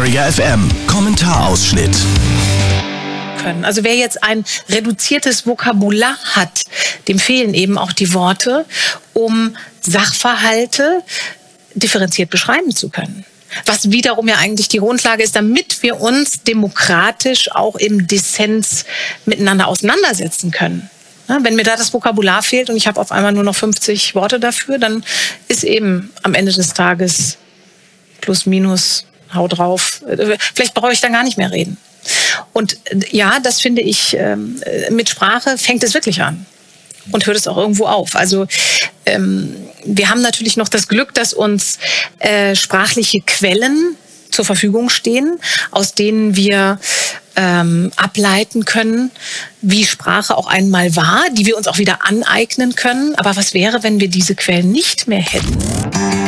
Träger FM. Kommentarausschnitt. Also wer jetzt ein reduziertes Vokabular hat, dem fehlen eben auch die Worte, um Sachverhalte differenziert beschreiben zu können. Was wiederum ja eigentlich die Grundlage ist, damit wir uns demokratisch auch im Dissens miteinander auseinandersetzen können. Ja, wenn mir da das Vokabular fehlt und ich habe auf einmal nur noch 50 Worte dafür, dann ist eben am Ende des Tages plus, minus, hau drauf. Vielleicht brauche ich dann gar nicht mehr reden. Und ja, das finde ich, mit Sprache fängt es wirklich an und hört es auch irgendwo auf. Also wir haben natürlich noch das Glück, dass uns sprachliche Quellen zur Verfügung stehen, aus denen wir ableiten können, wie Sprache auch einmal war, die wir uns auch wieder aneignen können. Aber was wäre, wenn wir diese Quellen nicht mehr hätten?